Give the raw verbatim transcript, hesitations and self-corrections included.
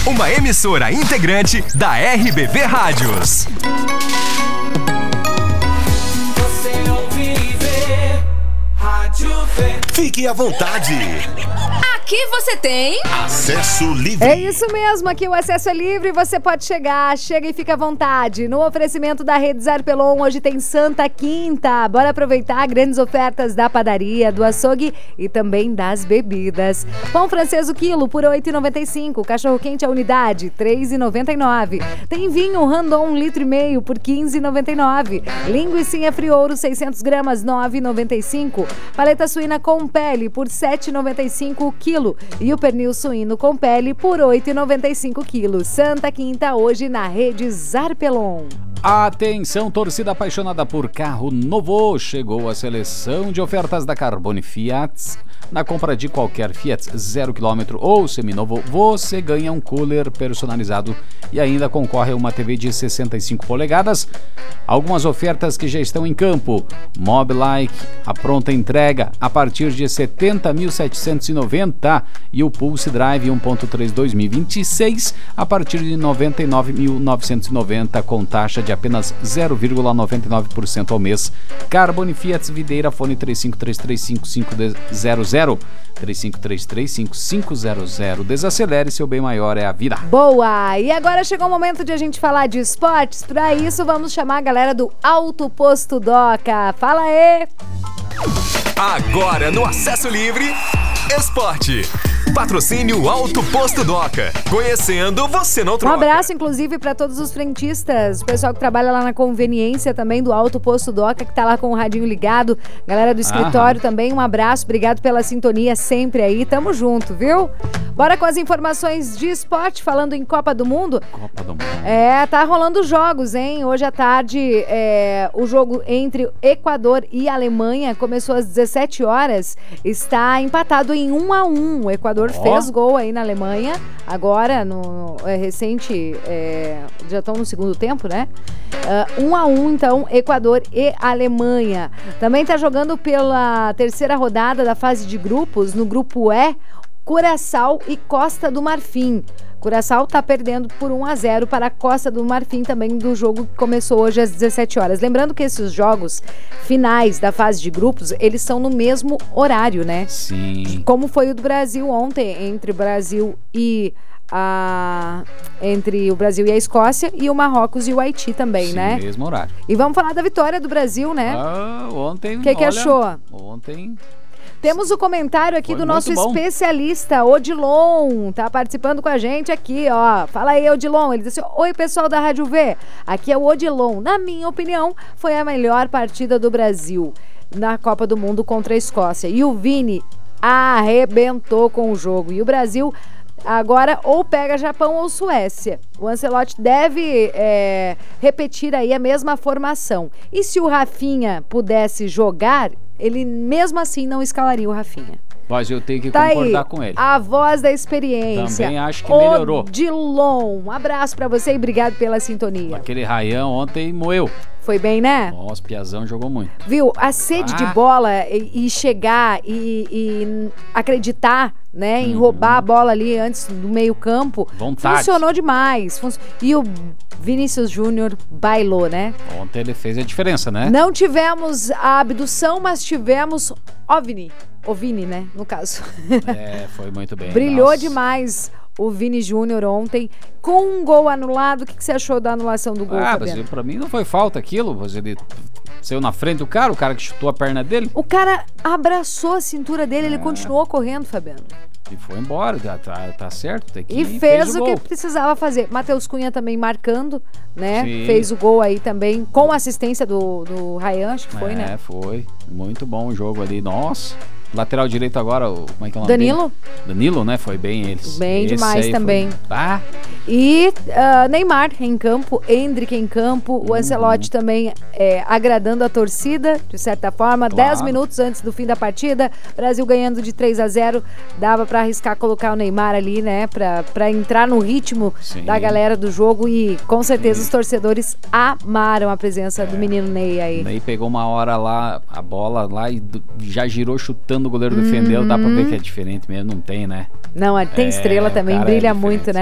uma emissora integrante da R B V Rádios. Você ouve e vê, Rádio V. Fique à vontade. Aqui você tem Acesso livre. É isso mesmo, aqui o acesso é livre, você pode chegar, chega e fica à vontade. No oferecimento da Rede Zarpelon, hoje tem Santa Quinta. Bora aproveitar grandes ofertas da padaria, do açougue e também das bebidas. Pão francês o quilo por oito reais e noventa e cinco centavos, cachorro quente a unidade três reais e noventa e nove centavos. Tem vinho Randon um litro e meio por quinze reais e noventa e nove centavos. Linguicinha Friouro seiscentas gramas nove reais e noventa e cinco centavos. Paleta suína com pele por sete reais e noventa e cinco centavos o quilo. E o pernil suíno com pele por oito reais e noventa e cinco centavos quilos. Santa Quinta hoje na Rede Zarpelon. Atenção, torcida apaixonada por carro novo. Chegou a seleção de ofertas da Carbone Fiat. Na compra de qualquer Fiat zero quilômetro ou seminovo, você ganha um cooler personalizado e ainda concorre a uma T V de sessenta e cinco polegadas. Algumas ofertas que já estão em campo. Mobilike, a pronta entrega a partir de setenta mil setecentos e noventa e o Pulse Drive um ponto três dois mil e vinte e seis a partir de noventa e nove mil novecentos e noventa com taxa de apenas zero vírgula noventa e nove por cento ao mês. Carbone Fiat Videira, fone três cinco três três cinco cinco zero zero, três cinco três três cinco cinco zero zero. Desacelere, seu bem maior é a vida. Boa! E agora chegou o momento de a gente falar de esportes. Para isso, vamos chamar a galera do Alto Posto Doca. Fala aí! Agora no Acesso Livre, Esporte. Patrocínio Alto Posto Doca. Conhecendo, você não Um troca. abraço, inclusive, para todos os frentistas, o pessoal que trabalha lá na conveniência também do Alto Posto Doca, que tá lá com o radinho ligado, galera do escritório Aham. também, um abraço, obrigado pela sintonia sempre aí, tamo junto, viu? Bora com as informações de esporte, falando em Copa do Mundo. Copa do Mundo. É, tá rolando jogos, hein? Hoje à tarde, é, o jogo entre Equador e Alemanha começou às dezessete horas, está empatado em um a um. O Equador Ó. fez gol aí na Alemanha, agora, no, no é, recente, é, já estão no segundo tempo, né? Uh, um a um, então, Equador e Alemanha. Também tá jogando pela terceira rodada da fase de grupos, no grupo E, Curaçao e Costa do Marfim. Curaçao tá perdendo por um a zero para a Costa do Marfim, também do jogo que começou hoje às dezessete horas. Lembrando que esses jogos finais da fase de grupos, eles são no mesmo horário, né? Sim. Como foi o do Brasil ontem, entre o Brasil e a... entre o Brasil e a Escócia, e o Marrocos e o Haiti também, Sim, né? mesmo horário. E vamos falar da vitória do Brasil, né? Ah, ontem, O que que olha, achou? Ontem... Temos o comentário aqui Foi do muito nosso bom. especialista, Odilon, tá participando com a gente aqui, ó. Fala aí, Odilon. Ele disse: oi, pessoal da Rádio V. Aqui é o Odilon. Na minha opinião, foi a melhor partida do Brasil na Copa do Mundo contra a Escócia. E o Vini arrebentou com o jogo. E o Brasil agora ou pega Japão ou Suécia. O Ancelotti deve é, repetir aí a mesma formação. E se o Rafinha pudesse jogar, ele mesmo assim não escalaria o Rafinha. Mas eu tenho que Tá concordar aí, com ele. a voz da experiência. Também acho que melhorou. Odilon, um abraço pra você e obrigado pela sintonia. Aquele Ryan ontem moeu. Foi bem, né? Nossa, Piazão jogou muito. Viu? A sede Ah. de bola e, e chegar e, e acreditar, né? Em Uhum. roubar a bola ali antes do meio campo. Vontade. Funcionou demais. Fun- E o Vinícius Júnior bailou, né? Ontem ele fez a diferença, né? Não tivemos a abdução, mas tivemos OVNI. OVNI, né? No caso. É, foi muito bem. Brilhou Nossa. demais o Vini Júnior ontem, com um gol anulado. O que, que você achou da anulação do gol, Ah, Fabiano? mas pra mim não foi falta aquilo. Mas ele saiu na frente do cara, o cara que chutou a perna dele O cara abraçou a cintura dele, É. ele continuou correndo, Fabiano. e foi embora. Tá, tá, tá certo, tem que E fez o gol. que precisava fazer. Matheus Cunha também marcando, né? Sim. Fez o gol aí também, com assistência do, do Ryan, acho que foi, é, né? foi. Muito bom o jogo ali. Nossa. Lateral direito agora, o, como é que é o nome Danilo? dele? Danilo, né? Foi bem eles. Bem Esse demais aí também. Foi... Ah, E uh, Neymar em campo, Endrick em campo, Uhum. o Ancelotti também é, agradando a torcida, de certa forma. Claro. dez minutos antes do fim da partida, Brasil ganhando de três a zero, dava pra arriscar colocar o Neymar ali, né, pra, pra entrar no ritmo Sim. da galera do jogo, e com certeza Sim. os torcedores amaram a presença do menino Ney aí. Ney pegou uma hora lá, a bola lá e do- já girou chutando, o goleiro defendeu. Dá pra ver que é diferente mesmo, não tem, né? Não, tem É, estrela o também, cara é brilha diferente. muito, né?